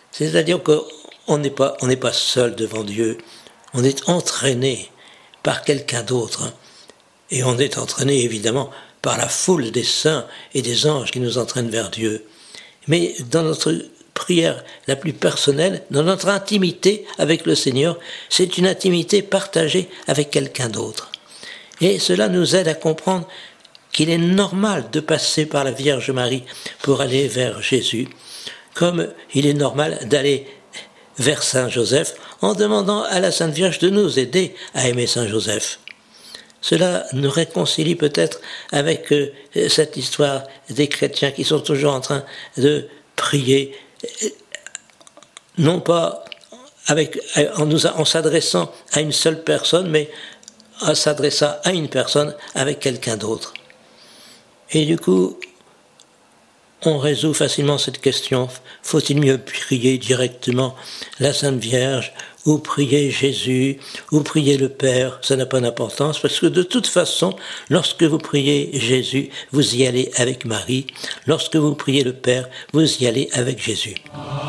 C'est-à-dire qu'on n'est pas seul devant Dieu, on est entraîné par quelqu'un d'autre. Et on est entraîné évidemment par la foule des saints et des anges qui nous entraînent vers Dieu. Mais dans notre prière la plus personnelle, dans notre intimité avec le Seigneur, c'est une intimité partagée avec quelqu'un d'autre. Et cela nous aide à comprendre qu'il est normal de passer par la Vierge Marie pour aller vers Jésus, comme il est normal d'aller vers Saint Joseph en demandant à la Sainte Vierge de nous aider à aimer Saint Joseph. Cela nous réconcilie peut-être avec cette histoire des chrétiens qui sont toujours en train de prier, non pas en s'adressant à une seule personne, mais en s'adressant à une personne avec quelqu'un d'autre. Et du coup, on résout facilement cette question. Faut-il mieux prier directement la Sainte Vierge, ou prier Jésus, ou prier le Père? Ça n'a pas d'importance, parce que de toute façon, lorsque vous priez Jésus, vous y allez avec Marie. Lorsque vous priez le Père, vous y allez avec Jésus.